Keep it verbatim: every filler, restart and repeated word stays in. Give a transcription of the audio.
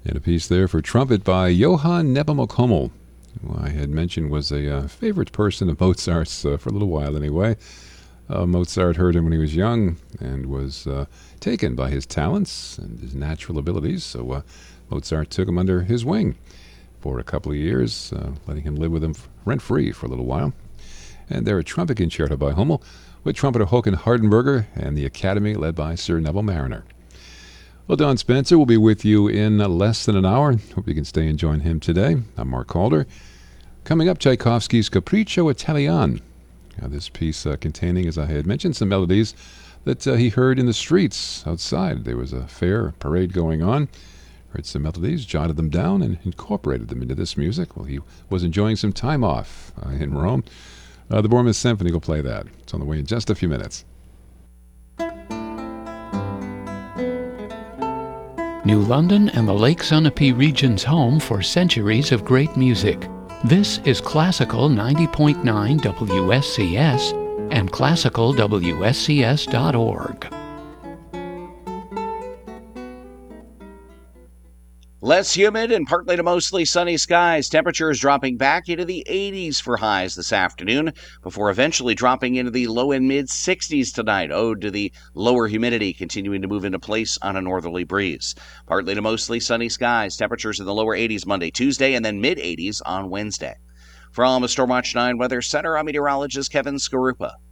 And a piece there for trumpet by Johann Nepomuk Hummel, who I had mentioned was a uh, favorite person of Mozart's uh, for a little while anyway. Uh, Mozart heard him when he was young and was uh, taken by his talents and his natural abilities, so uh, Mozart took him under his wing for a couple of years, uh, letting him live with him rent-free for a little while. And there a trumpet concerto by Hummel with trumpeter Håkan Hardenberger and the Academy led by Sir Neville Mariner. Well, Don Spencer will be with you in less than an hour. Hope you can stay and join him today. I'm Mark Calder. Coming up, Tchaikovsky's Capriccio Italian. Now, this piece uh, containing, as I had mentioned, some melodies that uh, he heard in the streets outside. There was a fair parade going on. Heard some melodies, jotted them down, and incorporated them into this music. Well, he was enjoying some time off uh, in Rome. Uh, the Bournemouth Symphony will play that. It's on the way in just a few minutes. New London and the Lake Sunapee region's home for centuries of great music. This is Classical ninety point nine W S C S and classical W S C S dot org. Less humid and partly to mostly sunny skies. Temperatures dropping back into the eighties for highs this afternoon before eventually dropping into the low and mid sixties tonight, owed to the lower humidity continuing to move into place on a northerly breeze. Partly to mostly sunny skies. Temperatures in the lower eighties Monday, Tuesday, and then mid eighties on Wednesday. From a Stormwatch nine Weather Center, I'm meteorologist Kevin Skarupa.